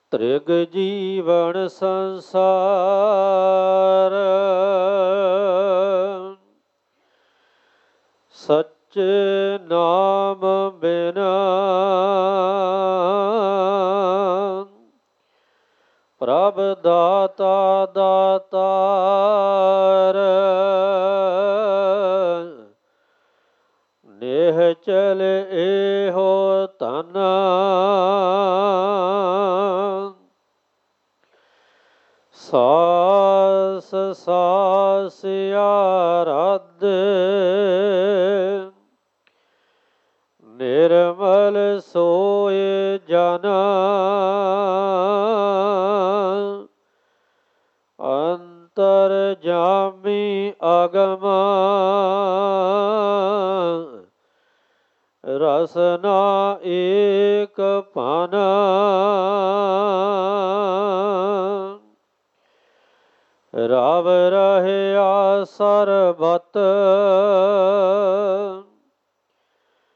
ਤ੍ਰਿਗ ਜੀਵਨ ਸੰਸਾਰ ਸੱਚੇ ਨਾਮ ਬਿਨਾ ਪ੍ਰਭ ਦਾਤਾ ਦਾਤਾਰ ਨਿਹਚਲ ਇਹੋ ਧਨ ਸਾਸ ਸਾਸ ਆਰਾਧ ਨਿਰਮਲ ਸੋਏ ਜਨ ਅੰਤਰ ਜਾਮੀ ਅਗਮ ਰਸਨਾ ਏਕ ਭਨ ਰਵ ਰਹਿਆ ਸਰਬਤ